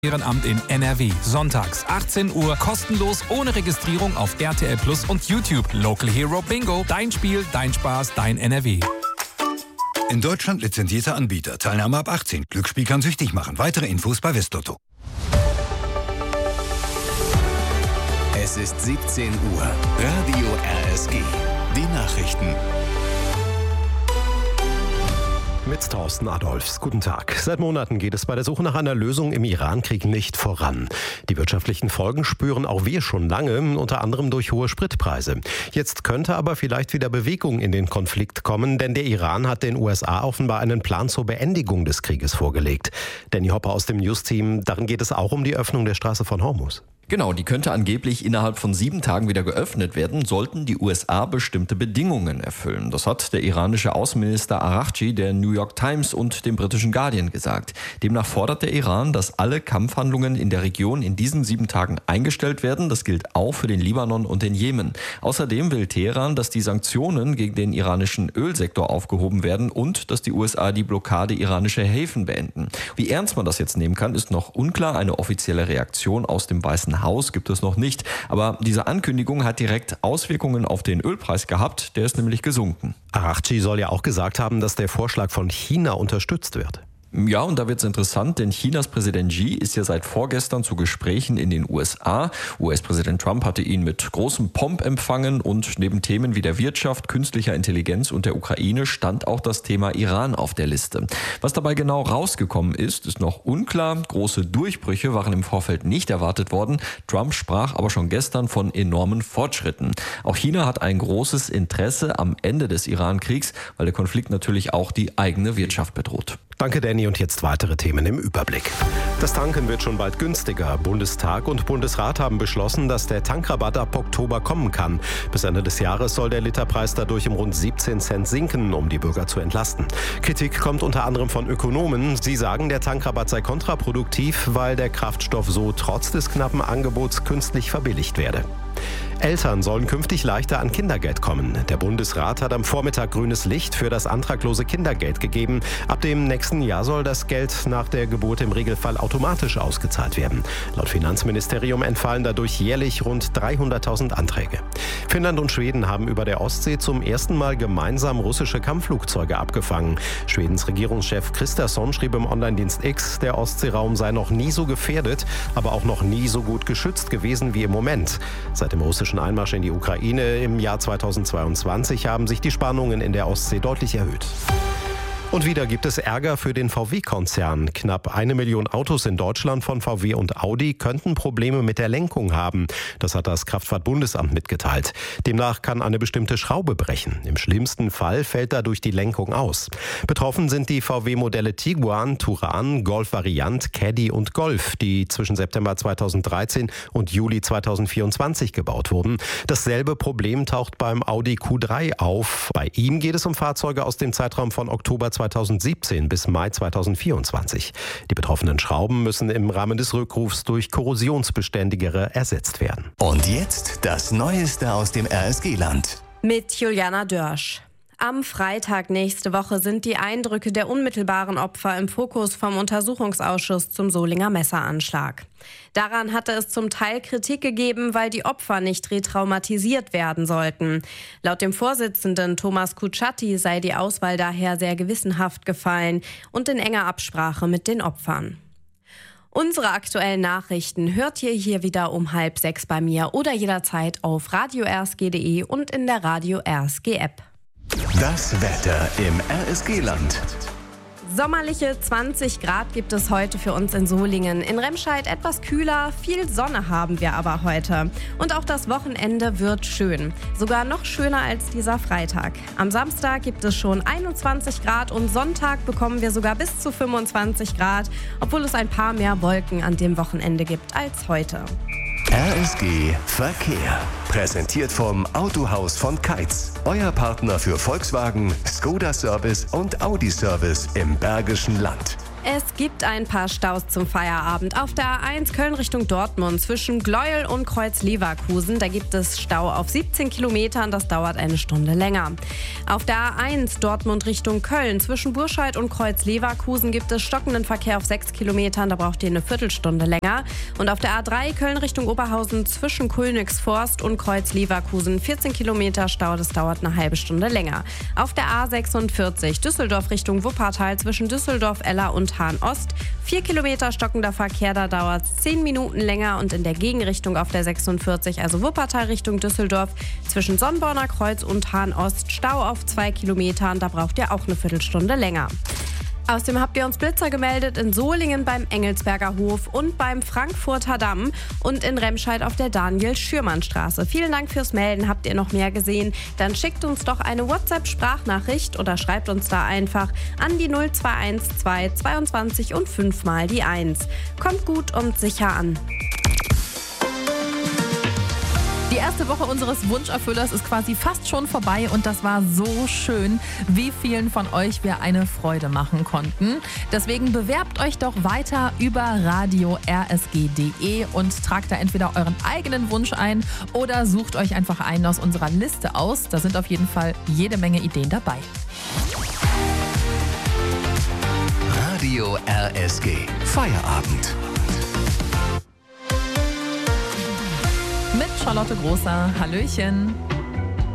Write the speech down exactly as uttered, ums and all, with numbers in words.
Ehrenamt in N R W. Sonntags achtzehn Uhr, kostenlos, ohne Registrierung auf R T L Plus und YouTube. Local Hero Bingo. Dein Spiel, dein Spaß, dein N R W. In Deutschland lizenzierter Anbieter. Teilnahme ab achtzehn. Glücksspiel kann süchtig machen. Weitere Infos bei Westlotto. Es ist siebzehn Uhr. Radio R S G. Die Nachrichten. Mit Thorsten Adolfs. Guten Tag. Seit Monaten geht es bei der Suche nach einer Lösung im Iran-Krieg nicht voran. Die wirtschaftlichen Folgen spüren auch wir schon lange, unter anderem durch hohe Spritpreise. Jetzt könnte aber vielleicht wieder Bewegung in den Konflikt kommen, denn der Iran hat den U S A offenbar einen Plan zur Beendigung des Krieges vorgelegt. Danny Hopper aus dem News-Team, darin geht es auch um die Öffnung der Straße von Hormuz. Genau, die könnte angeblich innerhalb von sieben Tagen wieder geöffnet werden, sollten die U S A bestimmte Bedingungen erfüllen. Das hat der iranische Außenminister Araghchi der New York Times und dem britischen Guardian gesagt. Demnach fordert der Iran, dass alle Kampfhandlungen in der Region in diesen sieben Tagen eingestellt werden. Das gilt auch für den Libanon und den Jemen. Außerdem will Teheran, dass die Sanktionen gegen den iranischen Ölsektor aufgehoben werden und dass die U S A die Blockade iranischer Häfen beenden. Wie ernst man das jetzt nehmen kann, ist noch unklar. Eine offizielle Reaktion aus dem Weißen Haus gibt es noch nicht. Aber diese Ankündigung hat direkt Auswirkungen auf den Ölpreis gehabt. Der ist nämlich gesunken. Araghchi soll ja auch gesagt haben, dass der Vorschlag von China unterstützt wird. Ja, und da wird's interessant, denn Chinas Präsident Xi ist ja seit vorgestern zu Gesprächen in den U S A. U S-Präsident Trump hatte ihn mit großem Pomp empfangen und neben Themen wie der Wirtschaft, künstlicher Intelligenz und der Ukraine stand auch das Thema Iran auf der Liste. Was dabei genau rausgekommen ist, ist noch unklar. Große Durchbrüche waren im Vorfeld nicht erwartet worden. Trump sprach aber schon gestern von enormen Fortschritten. Auch China hat ein großes Interesse am Ende des Iran-Kriegs, weil der Konflikt natürlich auch die eigene Wirtschaft bedroht. Danke, Danny. Und jetzt weitere Themen im Überblick. Das Tanken wird schon bald günstiger. Bundestag und Bundesrat haben beschlossen, dass der Tankrabatt ab Oktober kommen kann. Bis Ende des Jahres soll der Literpreis dadurch um rund siebzehn Cent sinken, um die Bürger zu entlasten. Kritik kommt unter anderem von Ökonomen. Sie sagen, der Tankrabatt sei kontraproduktiv, weil der Kraftstoff so trotz des knappen Angebots künstlich verbilligt werde. Eltern sollen künftig leichter an Kindergeld kommen. Der Bundesrat hat am Vormittag grünes Licht für das antraglose Kindergeld gegeben. Ab dem nächsten Jahr soll das Geld nach der Geburt im Regelfall automatisch ausgezahlt werden. Laut Finanzministerium entfallen dadurch jährlich rund dreihunderttausend Anträge. Finnland und Schweden haben über der Ostsee zum ersten Mal gemeinsam russische Kampfflugzeuge abgefangen. Schwedens Regierungschef Kristersson schrieb im Online-Dienst X, der Ostseeraum sei noch nie so gefährdet, aber auch noch nie so gut geschützt gewesen wie im Moment. Seit dem russischen Einmarsch in die Ukraine im Jahr zweitausendzweiundzwanzig haben sich die Spannungen in der Ostsee deutlich erhöht. Und wieder gibt es Ärger für den V W-Konzern. Knapp eine Million Autos in Deutschland von V W und Audi könnten Probleme mit der Lenkung haben. Das hat das Kraftfahrtbundesamt mitgeteilt. Demnach kann eine bestimmte Schraube brechen. Im schlimmsten Fall fällt dadurch die Lenkung aus. Betroffen sind die V W-Modelle Tiguan, Touran, Golf Variant, Caddy und Golf, die zwischen September zweitausenddreizehn und Juli zweitausendvierundzwanzig gebaut wurden. Dasselbe Problem taucht beim Audi Q drei auf. Bei ihm geht es um Fahrzeuge aus dem Zeitraum von Oktober zweitausendsiebzehn bis Mai zweitausendvierundzwanzig. Die betroffenen Schrauben müssen im Rahmen des Rückrufs durch korrosionsbeständigere ersetzt werden. Und jetzt das Neueste aus dem R S G-Land. Mit Juliana Dörsch. Am Freitag nächste Woche sind die Eindrücke der unmittelbaren Opfer im Fokus vom Untersuchungsausschuss zum Solinger Messeranschlag. Daran hatte es zum Teil Kritik gegeben, weil die Opfer nicht retraumatisiert werden sollten. Laut dem Vorsitzenden Thomas Kutschaty sei die Auswahl daher sehr gewissenhaft gefallen und in enger Absprache mit den Opfern. Unsere aktuellen Nachrichten hört ihr hier wieder um halb sechs bei mir oder jederzeit auf radio r s g punkt d e und in der Radio R S G App. Das Wetter im R S G-Land. Sommerliche zwanzig Grad gibt es heute für uns in Solingen. In Remscheid etwas kühler, viel Sonne haben wir aber heute. Und auch das Wochenende wird schön. Sogar noch schöner als dieser Freitag. Am Samstag gibt es schon einundzwanzig Grad und Sonntag bekommen wir sogar bis zu fünfundzwanzig Grad, obwohl es ein paar mehr Wolken an dem Wochenende gibt als heute. R S G Verkehr. Präsentiert vom Autohaus von Keitz. Euer Partner für Volkswagen, Skoda Service und Audi Service im Bergischen Land. Es gibt ein paar Staus zum Feierabend. Auf der A eins Köln Richtung Dortmund zwischen Gleuel und Kreuz-Leverkusen. Da gibt es Stau auf siebzehn Kilometern. Das dauert eine Stunde länger. Auf der A eins Dortmund Richtung Köln zwischen Burscheid und Kreuz-Leverkusen gibt es stockenden Verkehr auf sechs Kilometern. Da braucht ihr eine Viertelstunde länger. Und auf der A drei Köln Richtung Oberhausen zwischen Königsforst und Kreuz-Leverkusen vierzehn Kilometer Stau. Das dauert eine halbe Stunde länger. Auf der A sechsundvierzig Düsseldorf Richtung Wuppertal zwischen Düsseldorf, Eller und Hahn-Ost. Vier Kilometer stockender Verkehr, da dauert es zehn Minuten länger. Und in der Gegenrichtung auf der sechsundvierzig, also Wuppertal Richtung Düsseldorf, zwischen Sonnborner Kreuz und Hahn-Ost, Stau auf zwei Kilometern, da braucht ihr auch eine Viertelstunde länger. Außerdem habt ihr uns Blitzer gemeldet in Solingen beim Engelsberger Hof und beim Frankfurter Damm und in Remscheid auf der Daniel-Schürmann-Straße. Vielen Dank fürs Melden. Habt ihr noch mehr gesehen? Dann schickt uns doch eine WhatsApp-Sprachnachricht oder schreibt uns da einfach an die null zwei eins zwei zweiundzwanzig und fünf mal die eins. Kommt gut und sicher an. Die erste Woche unseres Wunscherfüllers ist quasi fast schon vorbei und das war so schön, wie vielen von euch wir eine Freude machen konnten. Deswegen bewerbt euch doch weiter über radio r s g punkt d e und tragt da entweder euren eigenen Wunsch ein oder sucht euch einfach einen aus unserer Liste aus. Da sind auf jeden Fall jede Menge Ideen dabei. Radio R S G. Feierabend. Mit Charlotte Großer. Hallöchen.